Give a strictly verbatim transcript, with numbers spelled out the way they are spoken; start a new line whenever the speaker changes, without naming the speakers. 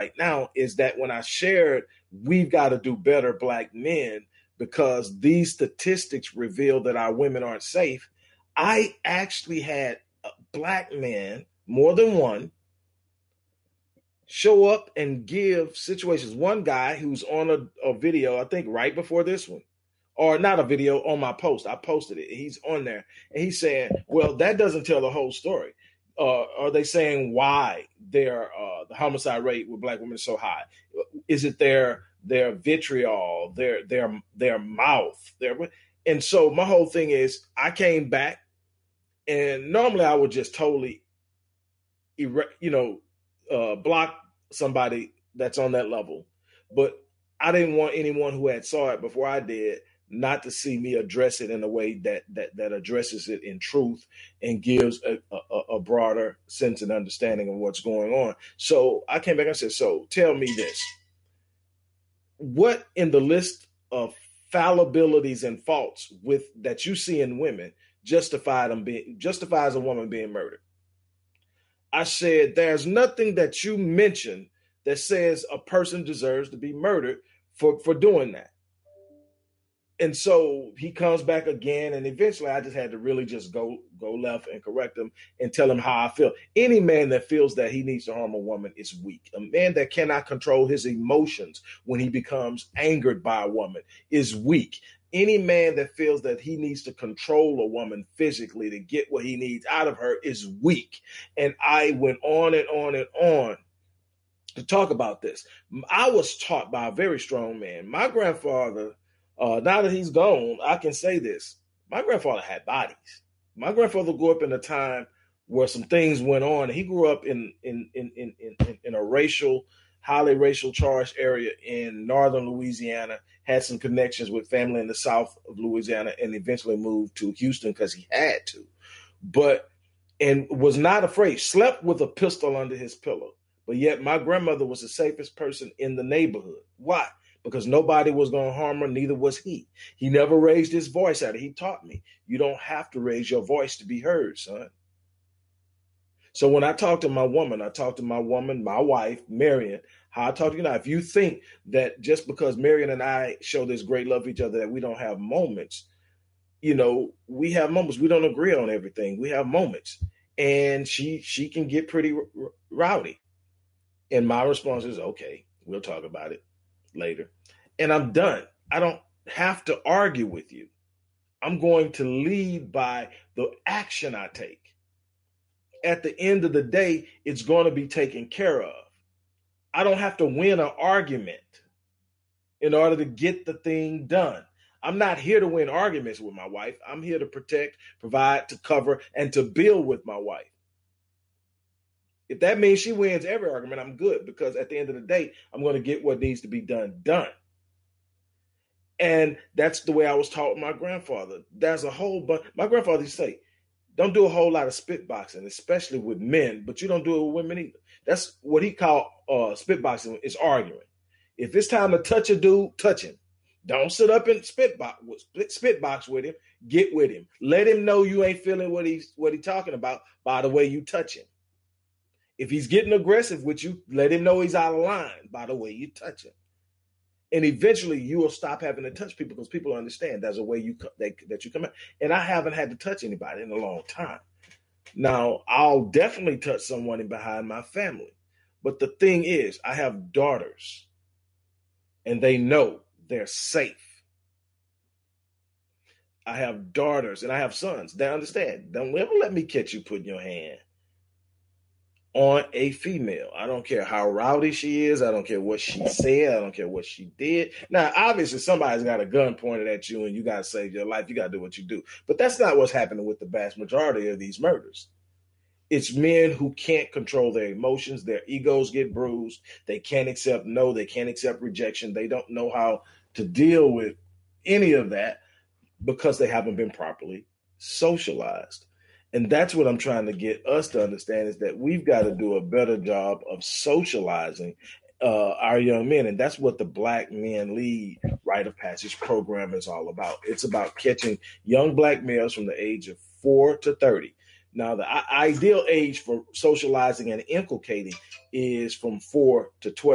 now is that when I shared, we've got to do better, black men, because these statistics reveal that our women aren't safe. I actually had a black man, more than one, show up and give situations. One guy who's on a, a video, I think right before this one, or not a video, on my post. I posted it. He's on there and he's saying, well, that doesn't tell the whole story. Uh, are they saying why their uh, the homicide rate with black women is so high? Is it their their vitriol, their their their mouth, their and so my whole thing is I came back, and normally I would just totally, you know, uh, block somebody that's on that level, but I didn't want anyone who had saw it before I did not to see me address it in a way that that that addresses it in truth and gives a, a, a broader sense and understanding of what's going on. So I came back and said, so tell me this. What in the list of fallibilities and faults with that you see in women justify them being justifies a woman being murdered? I said, there's nothing that you mentioned that says a person deserves to be murdered for, for doing that. And so he comes back again, and eventually I just had to really just go go left and correct him and tell him how I feel. Any man that feels that he needs to harm a woman is weak. A man that cannot control his emotions when he becomes angered by a woman is weak. Any man that feels that he needs to control a woman physically to get what he needs out of her is weak. And I went on and on and on to talk about this. I was taught by a very strong man. My grandfather, Uh, now that he's gone, I can say this. My grandfather had bodies. My grandfather grew up in a time where some things went on. He grew up in in in in in, in a racial, highly racial charged area in northern Louisiana, had some connections with family in the south of Louisiana, and eventually moved to Houston because he had to. But, and was not afraid, slept with a pistol under his pillow. But yet my grandmother was the safest person in the neighborhood. Why? Because nobody was going to harm her, neither was he. He never raised his voice at her. He taught me, you don't have to raise your voice to be heard, son. So when I talk to my woman, I talk to my woman, my wife, Marion, how I talk to you now. If you think that just because Marion and I show this great love for each other, that we don't have moments, you know, we have moments. We don't agree on everything. We have moments. And she she can get pretty r- rowdy. And my response is, okay, we'll talk about it later. And I'm done. I don't have to argue with you. I'm going to lead by the action I take. At the end of the day, it's going to be taken care of. I don't have to win an argument in order to get the thing done. I'm not here to win arguments with my wife. I'm here to protect, provide, to cover, and to build with my wife. If that means she wins every argument, I'm good, because at the end of the day, I'm going to get what needs to be done, done. And that's the way I was taught my grandfather. There's a whole bunch. My grandfather used to say, don't do a whole lot of spitboxing, especially with men, but you don't do it with women either. That's what he called uh, spitboxing, is arguing. If it's time to touch a dude, touch him. Don't sit up and spitbox, spitbox with him. Get with him. Let him know you ain't feeling what he's what he's talking about by the way you touch him. If he's getting aggressive with you, let him know he's out of line by the way you touch him. And eventually you will stop having to touch people, because people understand there's a way you they, that you come out. And I haven't had to touch anybody in a long time. Now, I'll definitely touch someone behind my family. But the thing is, I have daughters, and they know they're safe. I have daughters and I have sons. They understand. Don't ever let me catch you putting your hand on a female. I don't care how rowdy she is. I don't care what she said. I don't care what she did. Now, obviously, somebody's got a gun pointed at you and you got to save your life. You got to do what you do. But that's not what's happening with the vast majority of these murders. It's men who can't control their emotions. Their egos get bruised. They can't accept no. They can't accept rejection. They don't know how to deal with any of that because they haven't been properly socialized. And that's what I'm trying to get us to understand, is that we've got to do a better job of socializing uh, our young men. And that's what the Black Men Lead Rite of Passage program is all about. It's about catching young Black males from the age of four to thirty. Now, the ideal age for socializing and inculcating is from four to twelve.